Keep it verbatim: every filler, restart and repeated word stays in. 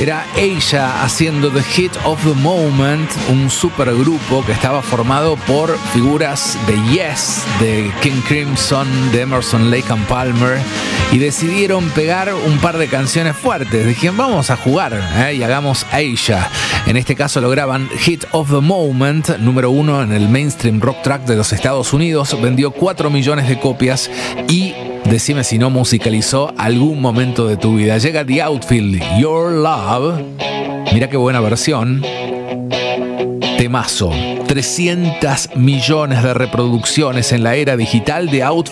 Era ella haciendo The Hit of the Moment, un supergrupo que estaba formado por figuras de Yes, de King Crimson, de Emerson, Lake and Palmer, y decidieron pegar un par de canciones fuertes. Dijeron, vamos a jugar ¿eh? y hagamos Asia. En este caso lo graban Hit of the Moment, número uno en el mainstream rock track de los Estados Unidos, vendió cuatro millones de copias y decime si no musicalizó algún momento de tu vida. Llega The Outfield, Your Love. Mira qué buena versión. Temazo. trescientos millones de reproducciones en la era digital. The Outfield